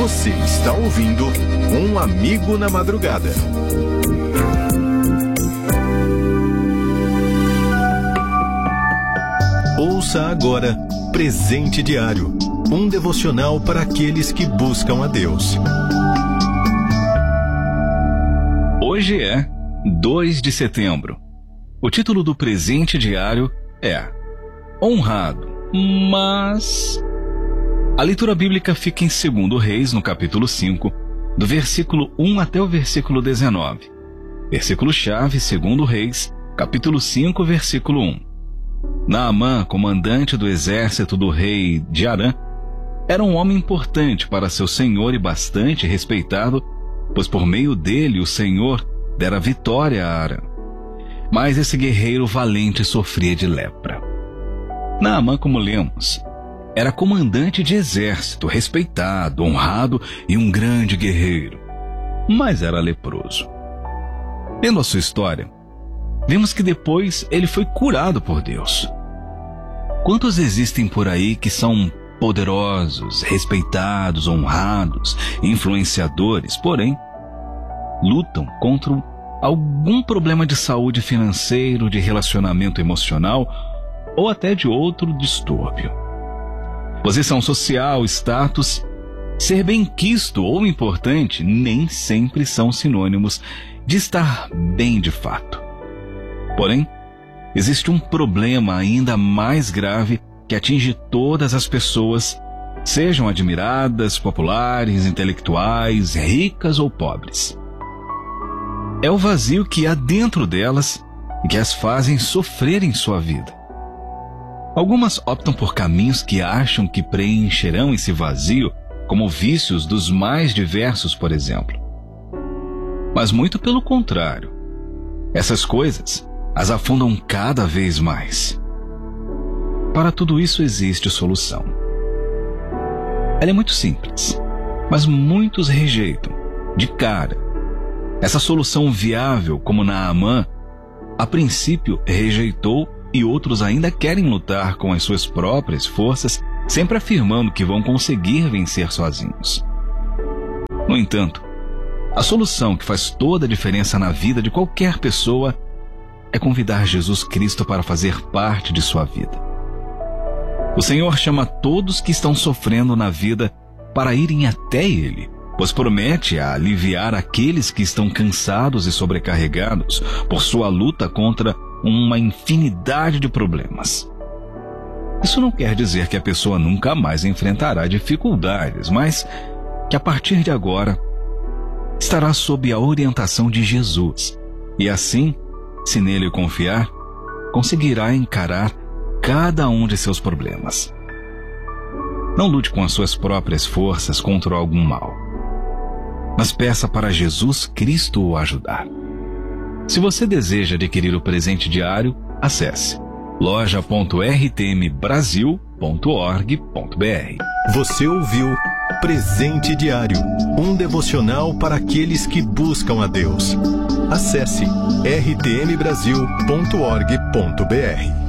Você está ouvindo Um Amigo na Madrugada. Ouça agora Presente Diário, um devocional para aqueles que buscam a Deus. Hoje é 2 de setembro. O título do presente diário é Honrado, mas... A leitura bíblica fica em 2 Reis, no capítulo 5, do versículo 1 até o versículo 19. Versículo-chave, 2 Reis, capítulo 5, versículo 1. Naamã, comandante do exército do rei de Arã, era um homem importante para seu senhor e bastante respeitado, pois por meio dele o Senhor dera vitória a Arã. Mas esse guerreiro valente sofria de lepra. Naamã, como lemos, era comandante de exército, respeitado, honrado e um grande guerreiro, mas era leproso. Vendo a sua história, vemos que depois ele foi curado por Deus. Quantos existem por aí que são poderosos, respeitados, honrados, influenciadores, porém, lutam contra algum problema de saúde financeiro, de relacionamento emocional ou até de outro distúrbio? Posição social, status, ser bem-quisto ou importante nem sempre são sinônimos de estar bem de fato. Porém, existe um problema ainda mais grave que atinge todas as pessoas, sejam admiradas, populares, intelectuais, ricas ou pobres. É o vazio que há dentro delas e que as fazem sofrer em sua vida. Algumas optam por caminhos que acham que preencherão esse vazio, como vícios dos mais diversos, por exemplo. Mas muito pelo contrário. Essas coisas as afundam cada vez mais. Para tudo isso existe solução. Ela é muito simples, mas muitos rejeitam, de cara. Essa solução viável, como Naamã, a princípio rejeitou e outros ainda querem lutar com as suas próprias forças, sempre afirmando que vão conseguir vencer sozinhos. No entanto, a solução que faz toda a diferença na vida de qualquer pessoa é convidar Jesus Cristo para fazer parte de sua vida. O Senhor chama todos que estão sofrendo na vida para irem até Ele, pois promete aliviar aqueles que estão cansados e sobrecarregados por sua luta contra uma infinidade de problemas. Isso não quer dizer que a pessoa nunca mais enfrentará dificuldades, mas que a partir de agora estará sob a orientação de Jesus e assim, se nele confiar, conseguirá encarar cada um de seus problemas. Não lute com as suas próprias forças contra algum mal, mas peça para Jesus Cristo o ajudar. Se você deseja adquirir o presente diário, acesse loja.rtmbrasil.org.br. Você ouviu Presente Diário, um devocional para aqueles que buscam a Deus. Acesse rtmbrasil.org.br.